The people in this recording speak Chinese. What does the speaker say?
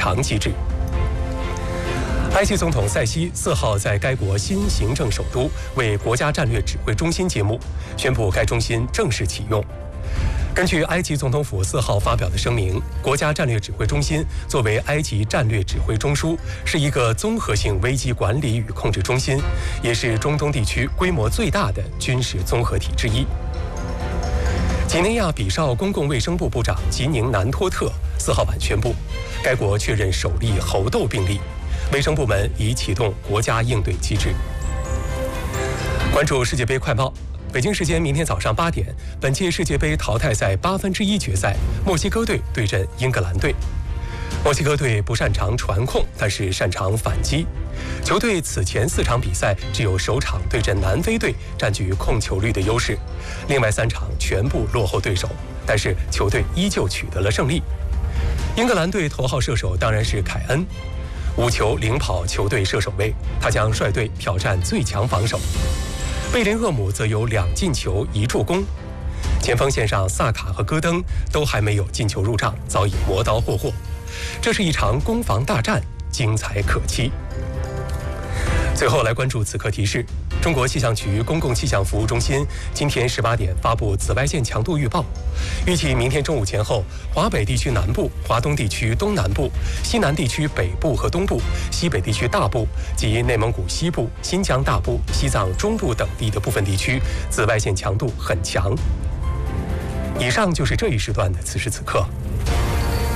偿机制。埃及总统塞西4号在该国新行政首都为国家战略指挥中心揭幕，宣布该中心正式启用。根据埃及总统府4号发表的声明，国家战略指挥中心作为埃及战略指挥中枢，是一个综合性危机管理与控制中心，也是中东地区规模最大的军事综合体之一。几内亚比绍公共卫生部部长吉宁南托特4号晚宣布，该国确认首例猴痘病例，卫生部门已启动国家应对机制。关注世界杯快报。北京时间明天早上8点，本届世界杯淘汰赛1/8决赛，墨西哥队对阵英格兰队。墨西哥队不擅长传控，但是擅长反击。球队此前4场比赛只有首场对阵南非队占据控球率的优势，另外3场全部落后对手，但是球队依旧取得了胜利。英格兰队头号射手当然是凯恩，5球领跑球队射手位，他将率队挑战最强防守。贝林厄姆则有2进球1助攻，前锋线上萨卡和戈登都还没有进球入账，早已磨刀霍霍。这是一场攻防大战，精彩可期。最后来关注此刻提示：中国气象局公共气象服务中心今天18点发布紫外线强度预报，预计明天中午前后，华北地区南部、华东地区东南部、西南地区北部和东部、西北地区大部及内蒙古西部、新疆大部、西藏中部等地的部分地区紫外线强度很强。以上就是这一时段的此时此刻。